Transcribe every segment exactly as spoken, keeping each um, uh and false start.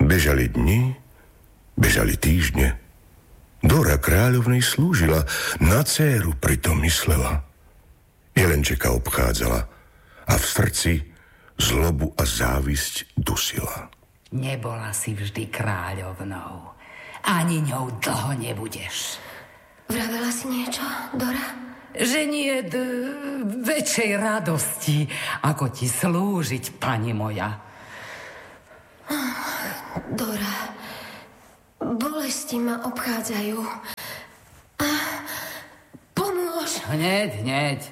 Bežali dni, bežali týždne. Dora kráľovnej slúžila, na dcéru pritom myslela. Jelenčeka obchádzala a v srdci zlobu a závisť dusila. Nebola si vždy kráľovnou. Ani ňou dlho nebudeš. Vravela si niečo, Dora? Že nie d- väčšej radosti, ako ti slúžiť, pani moja. Dora, bolesti ma obchádzajú. Pomôž. Hneď, hneď.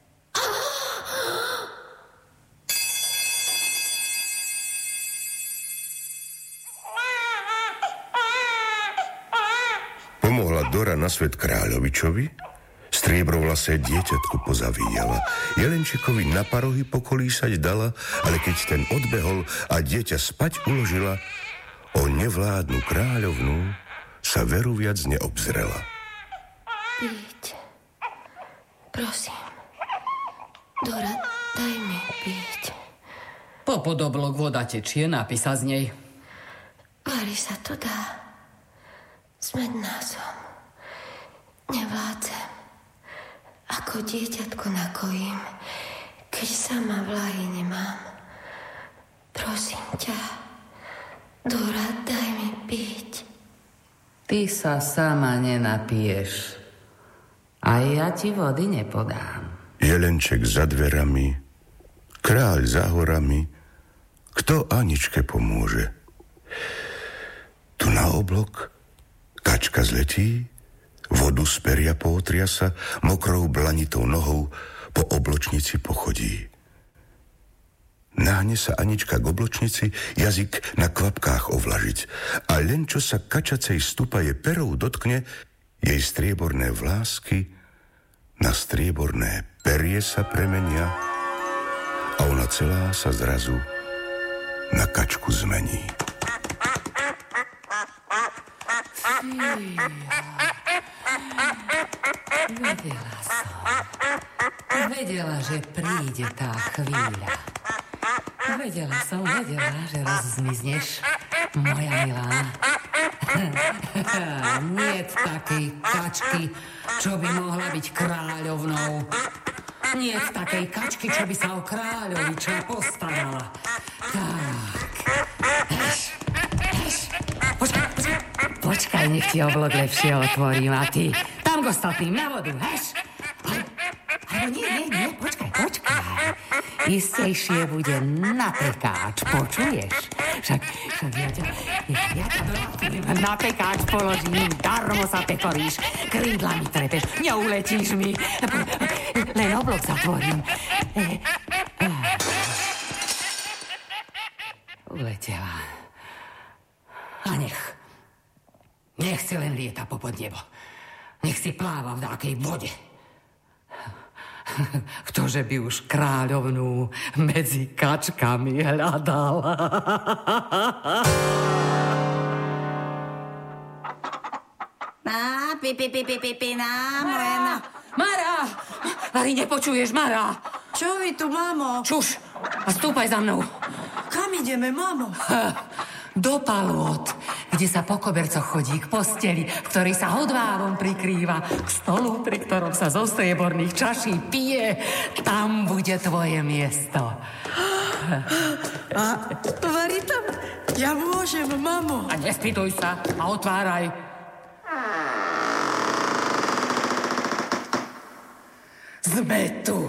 Pomohla Dora na svet kráľovičovi, striebrovlasé dieťatku pozavíjala. Jelenčekovi na parohy pokolísať dala, ale keď ten odbehol a dieťa spať uložila, o nevládnu kráľovnú sa veru viac neobzrela. Piť. Prosím. Dora, daj mi piť. Po podoblok voda tečie, napísa z nej. Vári sa to dá. Smedná som. Nevládzem. Ako dieťatko nakojím, keď sama vlahy nemám. Prosím ťa, Dora, daj mi piť. Ty sa sama nenapiješ. A ja ti vody nepodám. Jelenček za dverami, kráľ za horami, kto Aničke pomôže? Tu na oblok kačka zletí, vodu z peria pootriasa, mokrou blanitou nohou po obločnici pochodí. Náhne sa Anička k obločnici, jazyk na kvapkách ovlažiť. A len čo sa kačacej stupaje perou dotkne, jej strieborné vlásky na strieborné perie sa premenia a ona celá sa zrazu na kačku zmení. Vedela som. Vedela, že príde tá chvíľa. Vedela som, vedela, že raz zmizneš, moja milá. Niet takej kačky, čo by mohla byť kráľovnou. Niet takej kačky, čo by sa o kráľoviča postarala. Tak. Eš, eš. Počkaj, počkaj. Počkaj, nech ti oblok lepšie otvorím a ty tam go stopím na vodu, heš? Ale nie, nie, nie, počkaj, počkaj. Istejšie bude na pekáč, počuješ? Však, však ja ťa, ja, ja ťa na pekáč položím, darmo sa pekoríš, krídlami trepeš, neuletíš mi, len oblok zatvorím. Uletela. A nech, nech si len lieta popod nebo. Nech si pláva v dákej vode. Ktože by už kráľovnú medzi kačkami hľadal. Na, pi, pi, pi, pi, pi, pi, na, moje na. Mara! Mari, nepočuješ, Mara? Čo vy tu, mamo? Čuš a stúpaj za mnou. Kam ideme, mamo? Do palôt, kde sa po kobercoch chodí k posteli, v ktorej sa hodvárom prikrýva, k stolu, pri ktorom sa zo strieborných čaší pije. Tam bude tvoje miesto. A varí tam? Ja môžem, mamo. A nespýtuj sa a otváraj. Sme tu.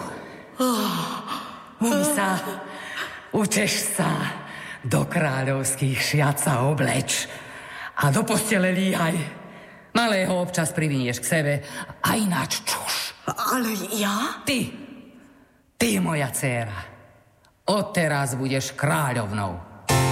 Uj sa, učeš sa. Do kráľovských šiat sa obleč a do postele líhaj. Malého občas privinieš k sebe a ináč čuš. Ale ja? Ty, ty moja dcéra, odteraz budeš kráľovnou.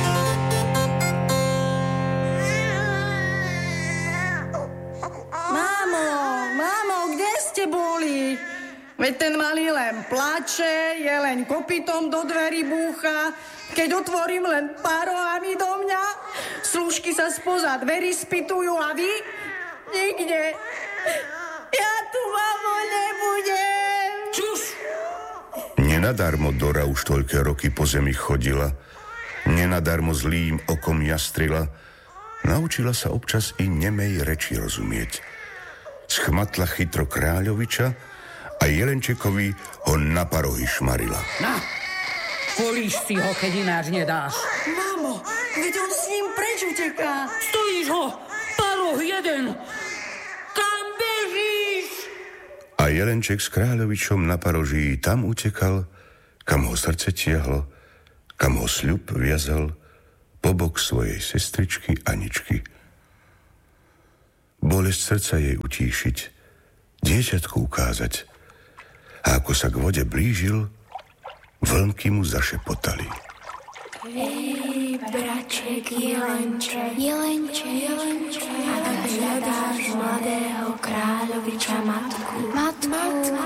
Mamo, mamo, kde ste boli? Veď ten malý len plače, je len kopytom do dverí búcha. Keď otvorím len pár rohami do mňa, slúžky sa spoza dverí spytujú a vy? Nikde. Ja tu, mamo, nebudem. Čuš! Nenadarmo Dora už toľké roky po zemi chodila. Nenadarmo zlým okom jastrila, naučila sa občas i nemej reči rozumieť. Schmatla chytro kráľoviča a Jelenčekovi ho na parohy šmarila. Na, kolíš si ho, keď ináč nedáš. Mamo, veď on s ním preč uteká. Stojíš ho, paroh jeden. Kam bežíš? A Jelenček s kráľovičom na paroží tam utekal, kam ho srdce tiahlo, kam ho sľub viazal po bok svojej sestričky Aničky. Bolesť srdca jej utíšiť, dieťatku ukázať. A ako sa k vode blížil, vlnky mu zašepotali. Hej, braček, jelenček, jelenček, jelenček, ak hľadáš mladého kráľoviča matku, matku, matku,